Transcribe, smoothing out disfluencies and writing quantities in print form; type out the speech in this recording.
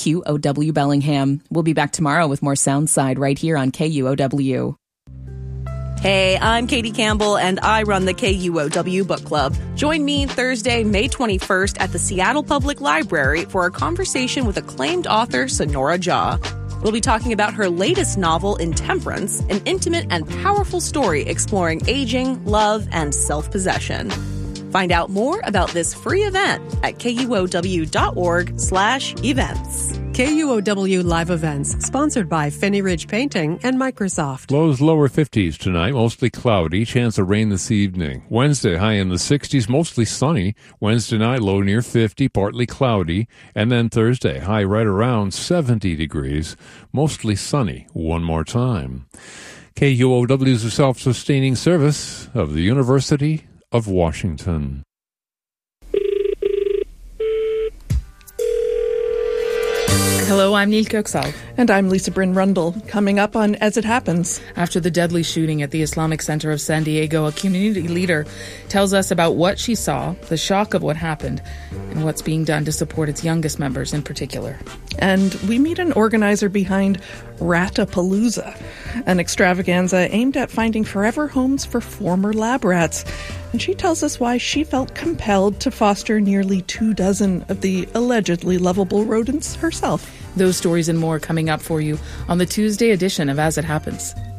KQOW Bellingham. We'll be back tomorrow with more Soundside right here on KUOW. Hey, I'm Katie Campbell, and I run the KUOW Book Club. Join me Thursday, May 21st at the Seattle Public Library for a conversation with acclaimed author Sonora Jha. We'll be talking about her latest novel, Intemperance, an intimate and powerful story exploring aging, love, and self-possession. Find out more about this free event at kuow.org/events. KUOW Live Events, sponsored by Finney Ridge Painting and Microsoft. Lows lower 50s tonight, mostly cloudy, chance of rain this evening. Wednesday, high in the 60s, mostly sunny. Wednesday night, low near 50, partly cloudy. And then Thursday, high right around 70 degrees, mostly sunny. One more time. KUOW is a self-sustaining service of the University of Washington. Hello, I'm Neil Köksal. And I'm Lisa Bryn Rundle. Coming up on As It Happens. After the deadly shooting at the Islamic Center of San Diego, a community leader tells us about what she saw, the shock of what happened, and what's being done to support its youngest members in particular. And we meet an organizer behind Ratapalooza, an extravaganza aimed at finding forever homes for former lab rats. And she tells us why she felt compelled to foster nearly 24 of the allegedly lovable rodents herself. Those stories and more coming up for you on the Tuesday edition of As It Happens.